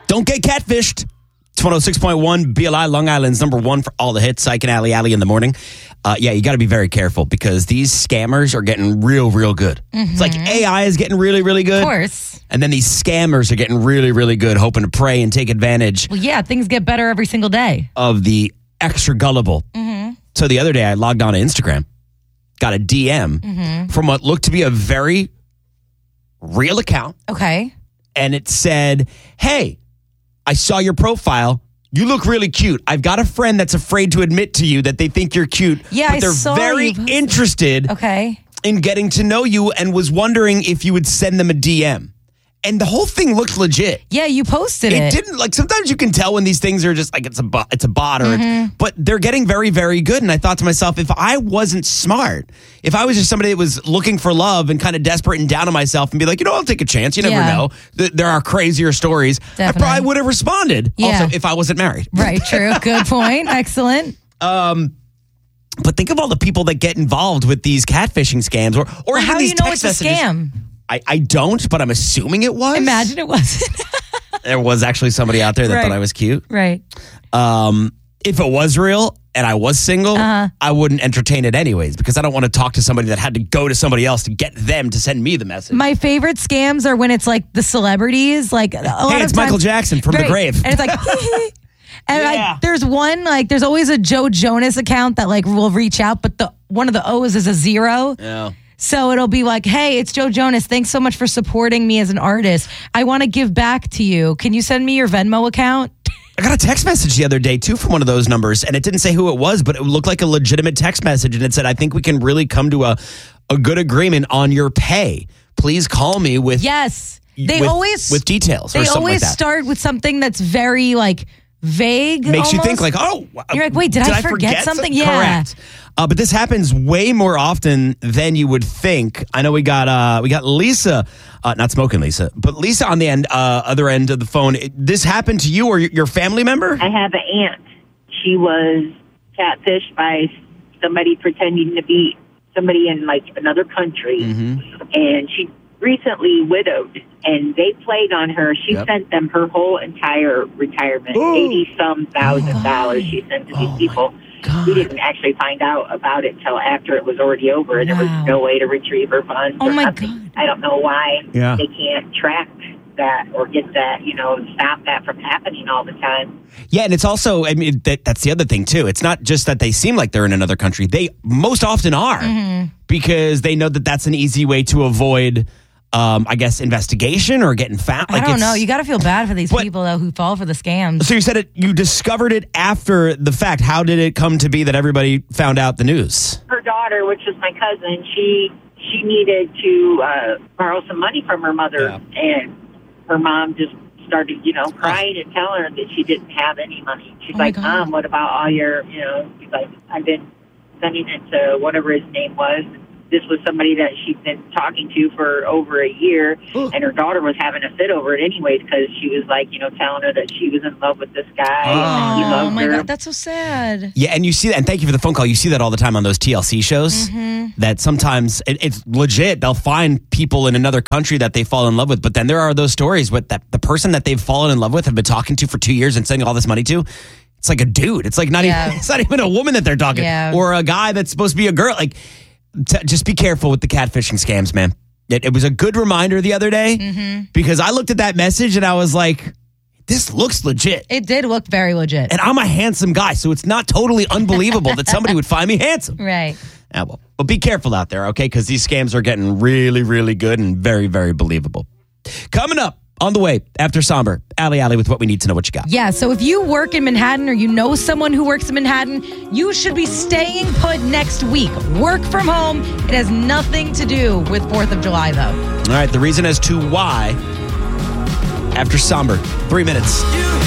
Don't get catfished. It's 106.1 BLI, Long Island's number one for all the hits. Ike and Allie in the morning. You got to be very careful because these scammers are getting real, real good. Mm-hmm. It's like AI is getting really, really good. Of course. And then these scammers are getting really, really good, hoping to prey and take advantage. Well, yeah, things get better every single day. Of the extra gullible. Mm-hmm. So the other day I logged on to Instagram, got a DM from what looked to be a very real account. Okay. And it said, hey, I saw your profile. You look really cute. I've got a friend that's afraid to admit to you that they think you're cute. Yeah, but they're very interested in getting to know you and was wondering if you would send them a DM. And the whole thing looked legit. Yeah, you posted it. It didn't, like, sometimes you can tell when these things are just like it's a bot or but they're getting very, very good. And I thought to myself, if I wasn't smart, if I was just somebody that was looking for love and kind of desperate and down on myself and be like, I'll take a chance. You never know. There are crazier stories. Definitely. I probably would have responded. Yeah. Also, if I wasn't married. Right, true. Good point. Excellent. But think of all the people that get involved with these catfishing scams or even how these do you know text it's a messages. scam? I don't, but I'm assuming it was. Imagine it wasn't. There was actually somebody out there that thought I was cute. Right. If it was real and I was single, I wouldn't entertain it anyways because I don't want to talk to somebody that had to go to somebody else to get them to send me the message. My favorite scams are when it's like the celebrities. Like a lot of it's Michael Jackson from the grave. And it's like... And there's one, there's always a Joe Jonas account that will reach out, but one of the O's is a 0. Yeah. So it'll be like, hey, it's Joe Jonas. Thanks so much for supporting me as an artist. I want to give back to you. Can you send me your Venmo account? I got a text message the other day, too, from one of those numbers, and it didn't say who it was, but it looked like a legitimate text message, and it said, I think we can really come to a good agreement on your pay. Please call me with... Yes. With details or something like that. They always start with something that's very, vague. Makes almost. You think you're like, wait, did I forget something? Yeah. Correct. But this happens way more often than you would think. I know we got Lisa, not Smoking Lisa, but Lisa on the other end of the phone. This happened to you or your family member? I have an aunt. She was catfished by somebody pretending to be somebody in another country, and she recently widowed, and they played on her. She sent them her whole entire retirement, $80-some thousand she sent to these people. We didn't actually find out about it until after it was already over, and there was no way to retrieve her funds. Oh my nothing. God! I don't know why they can't track that or get that, stop that from happening all the time. Yeah, and it's also, that's the other thing too. It's not just that they seem like they're in another country; they most often are because they know that that's an easy way to avoid. I guess investigation or getting found. I don't know. You got to feel bad for these people though who fall for the scams. So you said you discovered it after the fact. How did it come to be that everybody found out the news? Her daughter, which is my cousin, she needed to borrow some money from her mother, and her mom just started, crying and telling her that she didn't have any money. She's like, Mom, what about all your, she's like, I've been sending it to whatever his name was. This was somebody that she'd been talking to for over a year, and her daughter was having a fit over it anyways because she was telling her that she was in love with this guy. And he loved my her. God, that's so sad. Yeah, and you see that, and thank you for the phone call. You see that all the time on those TLC shows, that sometimes it's legit. They'll find people in another country that they fall in love with, but then there are those stories with that the person that they've fallen in love with have been talking to for 2 years and sending all this money to. It's like a dude. It's like not even a woman that they're talking, or a guy that's supposed to be a girl. Just be careful with the catfishing scams, man. It was a good reminder the other day because I looked at that message and I was like, this looks legit. It did look very legit. And I'm a handsome guy, so it's not totally unbelievable that somebody would find me handsome. Right. But be careful out there, okay? Because these scams are getting really, really good and very, very believable. Coming up on the way after Somber, Allie with what we need to know what you got. Yeah, so if you work in Manhattan or you know someone who works in Manhattan, you should be staying put next week. Work from home. It has nothing to do with 4th of July, though. All right, the reason as to why after Somber, 3 minutes.